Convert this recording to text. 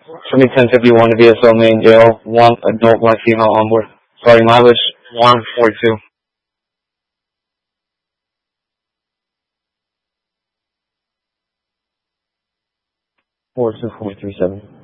Show me 1051 to VSO main jail. One adult, one female on board. Starting mileage 142. 42437.